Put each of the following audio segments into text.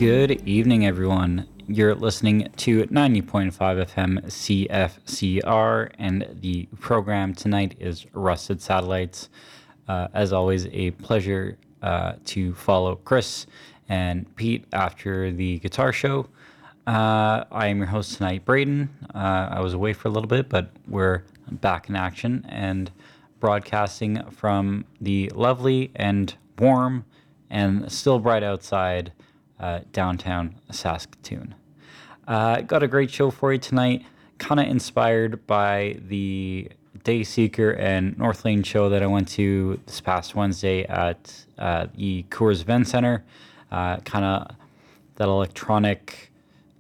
Good evening, everyone. You're listening to 90.5 FM CFCR, and the program tonight is Rusted Satellites. As always, a pleasure to follow Chris and Pete after the guitar show. I am your host tonight, Braden. I was away for a little bit, but we're back in action and broadcasting from the lovely and warm and still bright outside downtown Saskatoon. Got a great show for you tonight, kind of inspired by the Dayseeker and North Lane show that I went to this past Wednesday at the Coors Event Center. Kind of that electronic,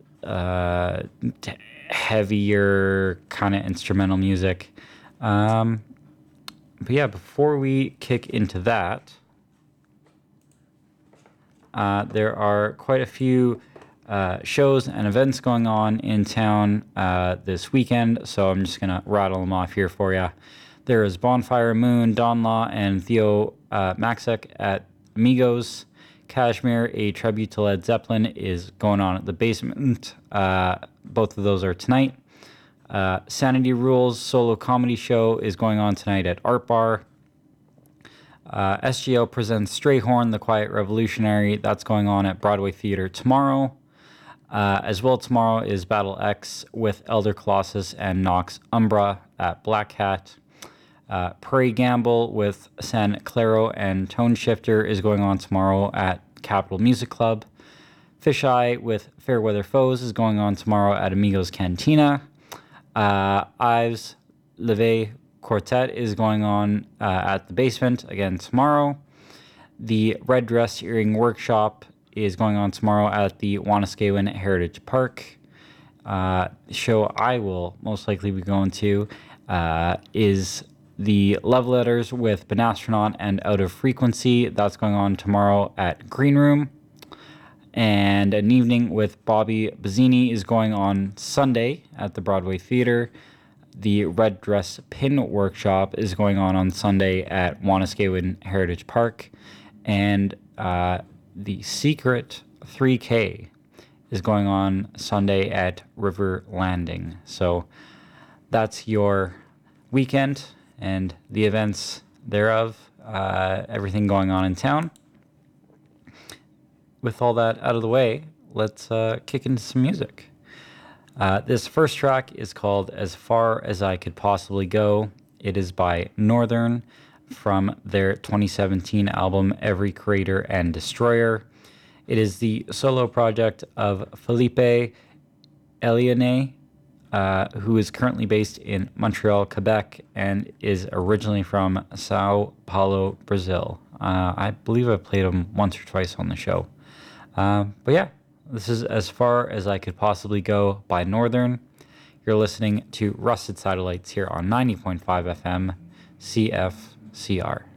heavier kind of instrumental music. But yeah, before we kick into that, there are quite a few shows and events going on in town this weekend, so I'm just going to rattle them off here for you. There is Bonfire Moon, Don Law, and Theo Maxek at Amigos. Kashmir, a tribute to Led Zeppelin, is going on at the Basement. Both of those are tonight. Sanity Rules solo comedy show is going on tonight at Art Bar. SGL presents Strayhorn, the Quiet Revolutionary. That's going on at Broadway Theater tomorrow. As well, tomorrow is Battle X with Elder Colossus and Nox Umbra at Black Hat. Prairie Gamble with San Claro and Tone Shifter is going on tomorrow at Capitol Music Club. Fisheye with Fairweather Foes is going on tomorrow at Amigos Cantina. Ives Leve Quartet is going on at the Basement again tomorrow. The Red Dress Earring Workshop is going on tomorrow at the Wanuskewin Heritage Park. Show I will most likely be going to is the Love Letters with Banastronaut and Out of Frequency. That's going on tomorrow at Green Room. And an evening with Bobby Bazzini is going on Sunday at the Broadway Theater. The Red Dress Pin Workshop is going on Sunday at Wanuskewin Heritage Park. And the Secret 3K is going on Sunday at River Landing. So that's your weekend and the events thereof, everything going on in town. With all that out of the way, let's kick into some music. This first track is called As Far As I Could Possibly Go. It is by Northern from their 2017 album Every Creator and Destroyer. It is the solo project of Felipe Eliane, who is currently based in Montreal, Quebec, and is originally from Sao Paulo, Brazil. I believe I played him once or twice on the show. But yeah, this is As Far As I Could Possibly Go by Northern. You're listening to Rusted Satellites here on 90.5 FM CFCR.